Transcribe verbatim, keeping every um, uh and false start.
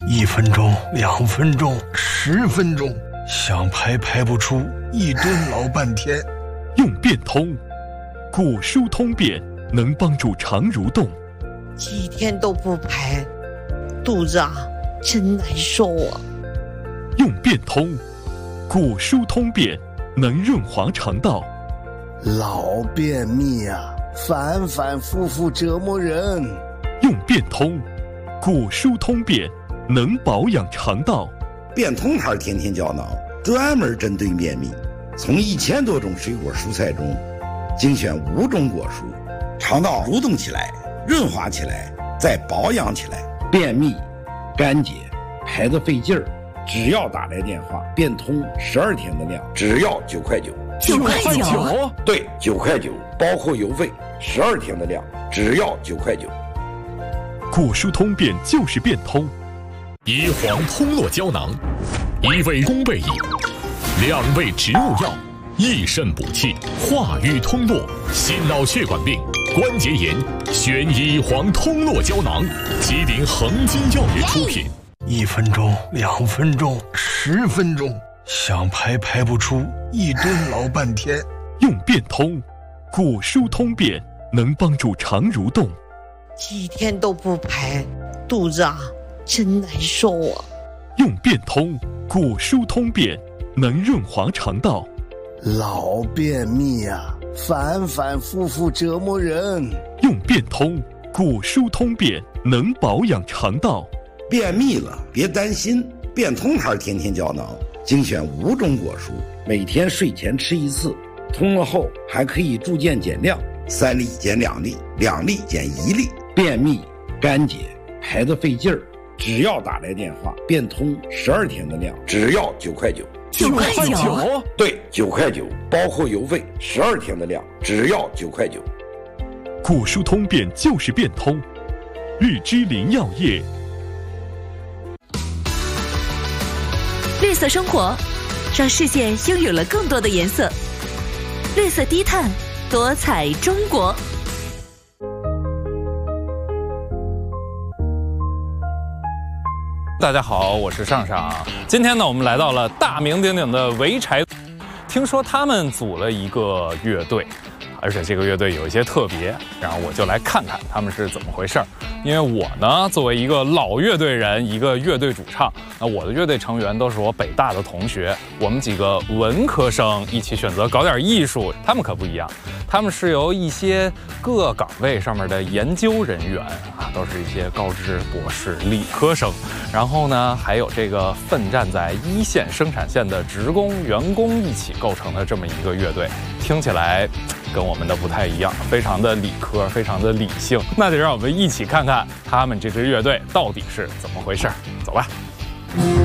一分钟、两分钟、十分钟，想排排不出，一蹲老半天。 用变通，果蔬通便能帮助肠蠕动。 几天都不排，肚子啊真难受啊。 用变通，果蔬通便能润滑肠道。 老便秘啊，反反复复折磨人。 用变通，果蔬通便能保养肠道。 变通牌天天胶囊专门针对便秘，从一千多种水果蔬菜中精选五种果蔬，肠道蠕动起来，润滑起来，再保养起来。便秘、干结、排得费劲儿，只要打来电话，变通十二天的量，只要九块九。 九块九？ 对，九块九，包括邮费，十二天的量，只要九块九。 果蔬通便就是变通。 椰黄通络胶囊，一味宫贝饮，两味植物药，益肾补气，化瘀通络，心脑血管病、关节炎，选椰黄通络胶囊，吉林恒金药业出品。 一分钟、两分钟、十分钟，想排排不出，一蹲老半天。 用变通，果蔬通便能帮助肠蠕动。 几天都不排，肚子啊真难受啊。 用变通，果蔬通便能润滑肠道。 老便秘啊，反反复复折磨人。 用变通，果蔬通便能保养肠道。 便秘了别担心，变通牌天天胶囊精选五种果蔬，每天睡前吃一次，通了后还可以逐渐减量，三粒减两粒，两粒减一粒。便秘、干结、排得费劲儿，只要打来电话，变通十二天的量，只要九块九。 九块九？ 对，九块九，包括邮费，十二天的量，只要九块九。 果蔬通便就是变通。日之林药业。 绿色生活，让世界拥有了更多的颜色。绿色低碳，多彩中国。 大家好，我是上上。今天呢，我们来到了大名鼎鼎的潍柴，听说他们组了一个乐队，而且这个乐队有一些特别，然后我就来看看他们是怎么回事儿。因为我呢，作为一个老乐队人，一个乐队主唱，那我的乐队成员都是我北大的同学，我们几个文科生一起选择搞点艺术，他们可不一样，他们是由一些各岗位上面的研究人员啊，都是一些高知博士、理科生，然后呢，还有这个奋战在一线生产线的职工、员工一起构成的这么一个乐队，听起来跟我们的不太一样，非常的理科，非常的理性。那就让我们一起看看他们这支乐队到底是怎么回事，走吧。